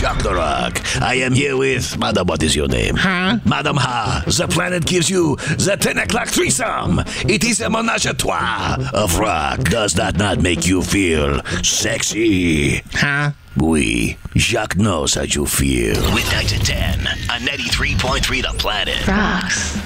Jacques the Rock. I am here with, Madam, what is your name? Huh? Madam Ha, the planet gives you the 10 o'clock threesome. It is a menage a trois of rock. Does that not make you feel sexy? Huh? Oui, Jacques knows how you feel. Weeknights at 10 on 93.3 The Planet. Rocks.